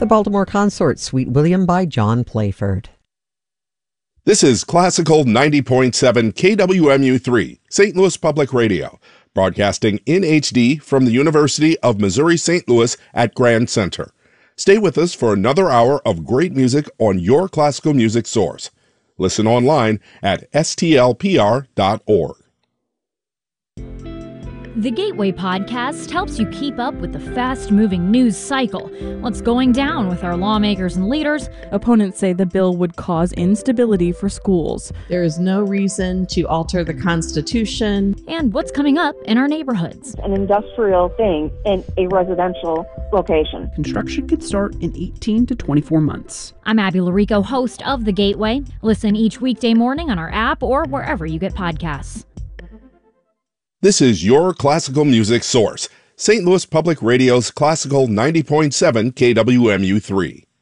The Baltimore Consort, Sweet William by John Playford. This is Classical 90.7 KWMU3, St. Louis Public Radio, broadcasting in HD from the University of Missouri-St. Louis at Grand Center. Stay with us for another hour of great music on your classical music source. Listen online at stlpr.org. The Gateway Podcast helps you keep up with the fast-moving news cycle. What's going down with our lawmakers and leaders? Opponents say the bill would cause instability for schools. There is no reason to alter the Constitution. And what's coming up in our neighborhoods. An industrial thing in a residential location. Construction could start in 18 to 24 months. I'm Abby Larico, host of The Gateway. Listen each weekday morning on our app or wherever you get podcasts. This is your classical music source, St. Louis Public Radio's Classical 90.7 KWMU3.